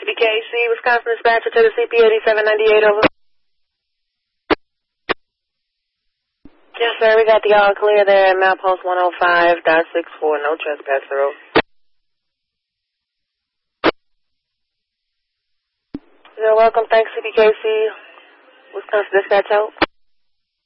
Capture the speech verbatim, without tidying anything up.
C B K C, Wisconsin dispatcher to the C P eighty-seven ninety-eight, over. Yes, sir, we got the all clear there at map post one oh five point six four, no trespass, sir. You're welcome, thanks C B K C, Wisconsin dispatch out.